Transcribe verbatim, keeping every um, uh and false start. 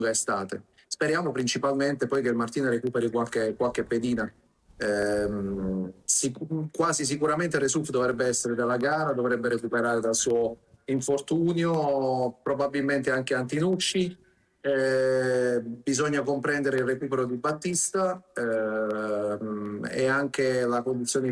estate. Speriamo principalmente poi che il Martina recuperi qualche, qualche pedina. Ehm, sic- quasi sicuramente Resuf dovrebbe essere dalla gara, dovrebbe recuperare dal suo infortunio, probabilmente anche Antinucci. Eh, bisogna comprendere il recupero di Battista ehm, e anche la condizione